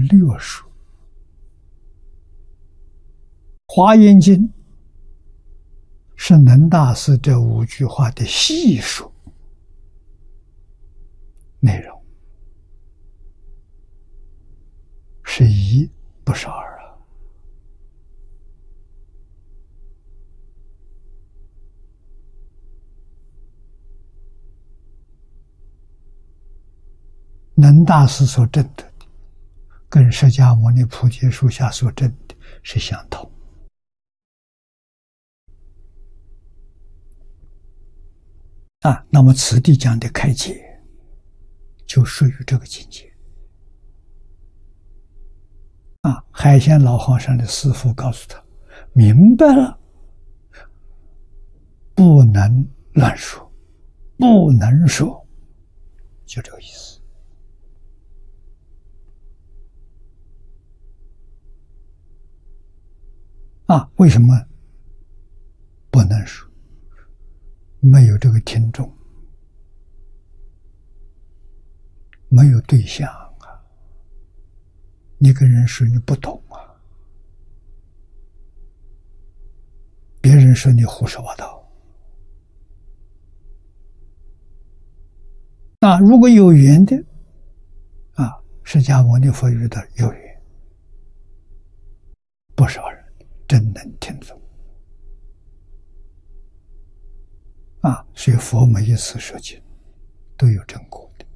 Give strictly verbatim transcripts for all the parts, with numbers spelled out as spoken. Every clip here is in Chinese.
略说，华严经是能大师这五句话的细说内容，是一不是二啊。能大师所证得的，跟释迦牟尼菩提树下所证的是相同。啊，那么此地讲的开解，就属于这个境界。啊，海鲜老和尚的师父告诉他，明白了，不能乱说，不能说，就这个意思。啊，为什么不能说？没有这个听众，没有对象啊。你跟人说你不懂啊，别人说你胡说八道。那如果有缘的，啊，释迦牟尼佛遇到有缘，不少人真能听懂。啊，所以佛每一次说经都有正果的。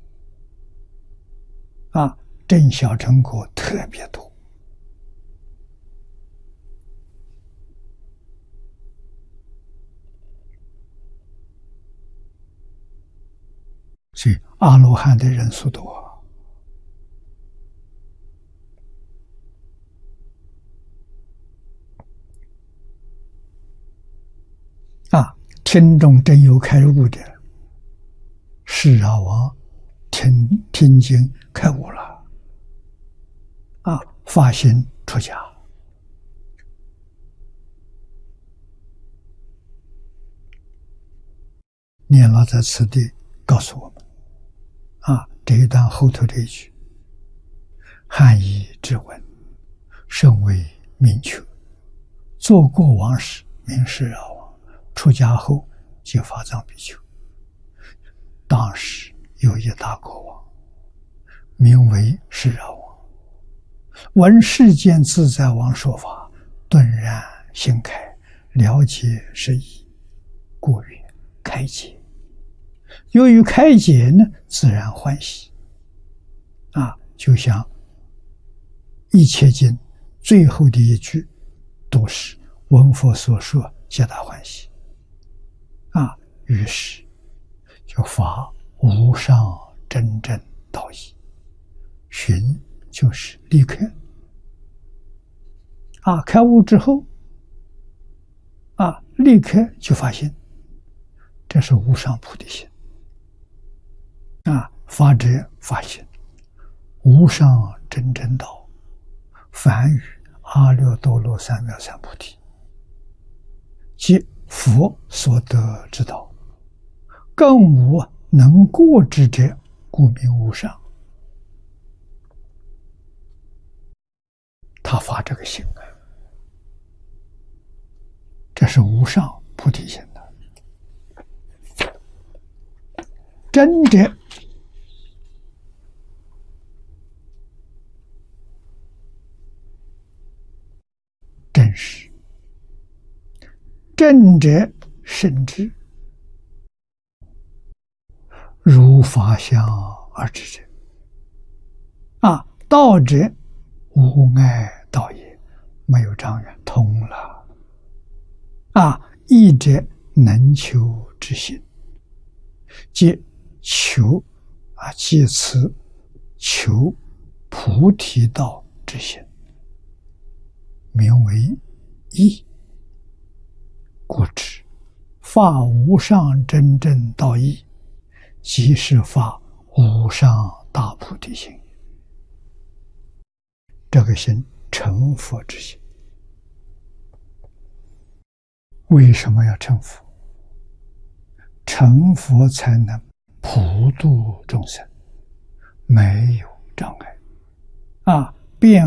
啊，正小正果特别多。所以阿罗汉的人数多。啊，听众真有开悟的，是啊，我听听经开悟了，啊，发心出家。念老在此地告诉我们，啊，这一段后头这一句，汉译之文，甚为明确。做过往时，名释啊王。出家后即法藏比丘，当时有一大国王，名为释啊王，闻世间自在王说法，顿然心开，了解是义，故曰开解。由于开解呢，自然欢喜。啊，就像一切经最后的一句都是闻佛所说，皆大欢喜。啊，于是就发无上真正道义，寻就是立刻。啊，开悟之后，啊，立刻就发现，这是无上菩提心。啊，发者发现无上真正道，凡与阿耨多罗三藐三菩提，即佛所得之道，更无能过之者，故名无上。他发这个心啊，这是无上菩提心的。真者真实，正者圣智，如法相而知者。啊，道者无碍道也，没有障碍，通了。啊，义者能求之心，即求啊，借此求菩提道之心，名为义。故知发无上真正道义，即是发无上大菩提心。这个心成佛之心。为什么要成佛？成佛才能普度众生，没有障碍。啊， 变